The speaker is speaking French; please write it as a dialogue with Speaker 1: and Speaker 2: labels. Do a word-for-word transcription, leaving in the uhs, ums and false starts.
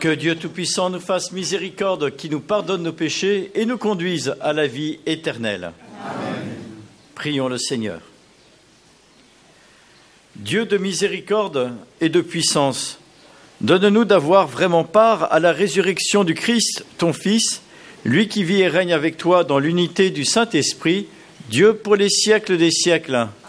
Speaker 1: Que Dieu Tout-Puissant nous fasse miséricorde, qui nous pardonne nos péchés et nous conduise à la vie éternelle. Amen. Prions le Seigneur. Dieu de miséricorde et de puissance, donne-nous d'avoir vraiment part à la résurrection du Christ, ton Fils, lui qui vit et règne avec toi dans l'unité du Saint-Esprit, Dieu pour les siècles des siècles.